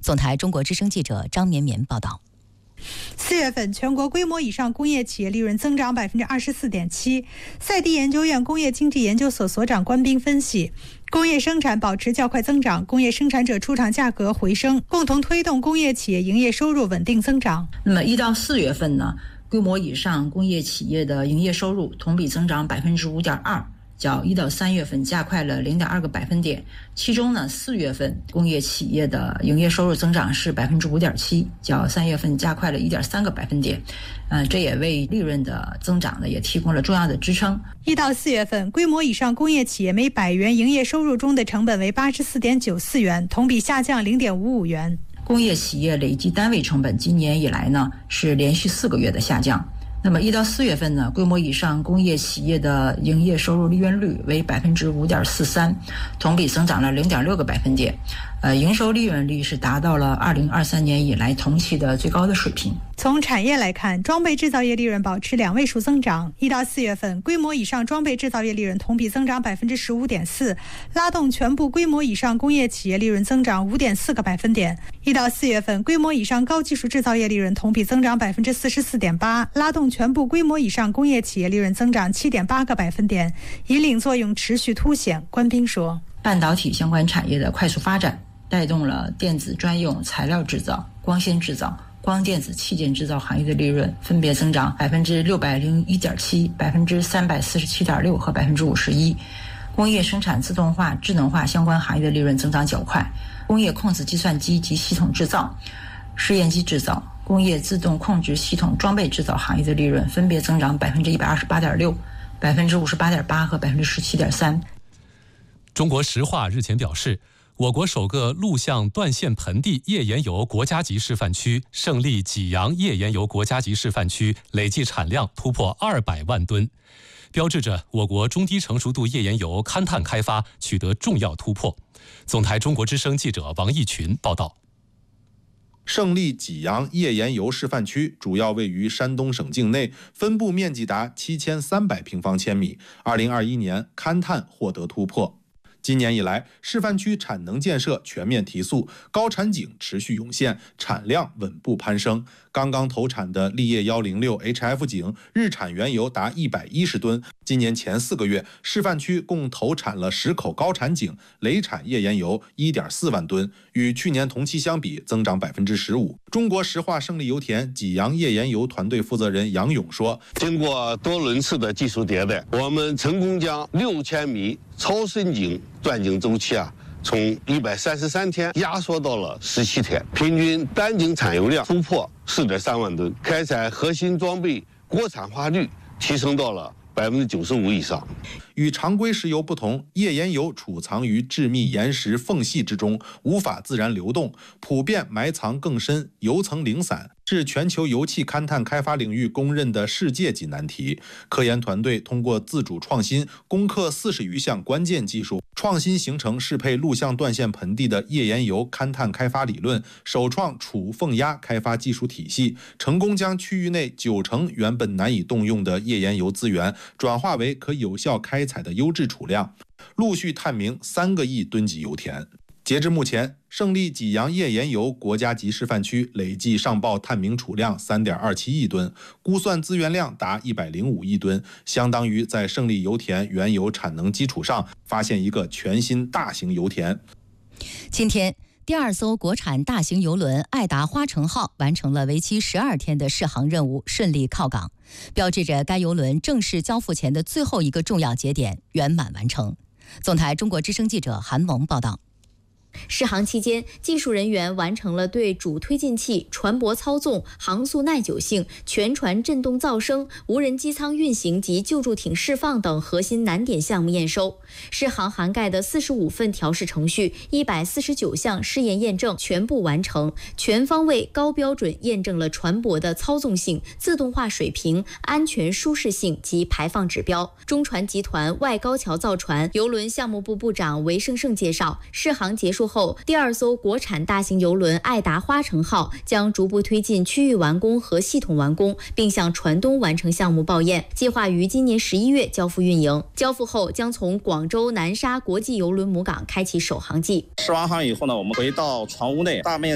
总台中国之声记者张绵绵报道。 4月份全国规模以上工业企业利润增长 24.7%。赛迪研究院工业经济研究所所长关斌分析，工业生产保持较快增长，工业生产者出厂价格回升，共同推动工业企业营业收入稳定增长。 那么1到4月份呢，规模以上工业企业的营业收入同比增长 5.2%。较1到3月份加快了 0.2个百分点，其中呢，4月份工业企业的营业收入增长是 5.7%，较3月份加快了 1.3个百分点，这也为利润的增长呢也提供了重要的支撑。 1到4月份，规模以上工业企业每100元营业收入中的成本为 84.94 元，同比下降 0.55 元。 工业企业累计单位成本今年以来呢是连续4个月的下降。那么1到4月份呢，规模以上工业企业的营业收入利润率为 5.43%， 同比增长了 0.6个百分点。营收利润率是达到了2023年以来同期的最高的水平。 从产业来看，装备制造业利润保持2位数增长。1到4月份，规模以上装备制造业利润同比增长 15.4%， 拉动全部规模以上工业企业利润增长 5.4个百分点。1到4月份，规模以上高技术制造业利润同比增长 44.8%， 拉动全部规模以上工业企业利润增长 7.8个百分点，引领作用持续凸显。关斌说， 半导体相关产业的快速发展带动了电子专用材料制造、光纤制造、光电子器件制造行业的利润分别增长 601.7%、347.6% 和 51%。工业生产自动化、智能化相关行业的利润增长较快。工业控制计算机及系统制造、试验机制造、工业自动控制系统装备制造行业的利润分别增长 128.6%、58.8% 和 17.3%。 中国石化日前表示，我国首个陆相断线盆地页岩油国家级示范区胜利济阳页岩油国家级示范区累计产量突破200万吨，标志着我国中低成熟度页岩油勘探开发取得重要突破。总台中国之声记者王义群报道。 胜利济阳页岩油示范区主要位于山东省境内，分布面积达7300平方千米。2021年勘探获得突破。今年以来，示范区产能建设全面提速，高产井持续涌现，产量稳步攀升。刚刚投产的立业106 HF 井日产原油达110吨。今年前4个月，示范区共投产了10口高产井，累产页岩油1.4万吨，与去年同期相比增长 15%。中国石化胜利油田济阳页岩油团队负责人杨勇说， 经过多轮次的技术迭代，我们成功将6000米超深井钻井周期从133天压缩到了17天，平均单井产油量突破4.3万吨，开采核心装备国产化率提升到了95%以上。 与常规石油不同，页岩油储藏于致密岩石缝隙之中，无法自然流动，普遍埋藏更深，油层零散，是全球油气勘探开发领域公认的世界级难题。科研团队通过自主创新，攻克40余项关键技术，创新形成适配陆相断线盆地的页岩油勘探开发理论，首创储缝压开发技术体系，成功将区域内90%原本难以动用的页岩油资源转化为可有效开采的优质储量，陆续探明3个亿吨级油田。截至目前，胜利济阳页岩油国家级示范区累计上报探明储量 3.27 亿吨，估算资源量达105亿吨，相当于在胜利油田原油产能基础上发现一个全新大型油田。 今天，第2艘国产大型邮轮爱达花城号完成了为期12天的试航任务，顺利靠港，标志着该邮轮正式交付前的最后一个重要节点圆满完成。总台中国之声记者韩萌报道。 试航期间，技术人员完成了对主推进器、船舶操纵、航速耐久性、全船振动噪声、无人机舱运行及救助艇释放等核心难点项目验收。试航涵盖的45份调试程序、149项试验验证全部完成，全方位高标准验证了船舶的操纵性、自动化水平、安全舒适性及排放指标。中船集团外高桥造船邮轮项目部部长韦胜胜介绍，试航结束后，第2艘国产大型邮轮爱达花城号将逐步推进区域完工和系统完工，并向船东完成项目报验，计划于今年11月交付运营。交付后将从广州南沙国际邮轮母港开启首航季。 试完航以后呢，我们回到船坞内，大面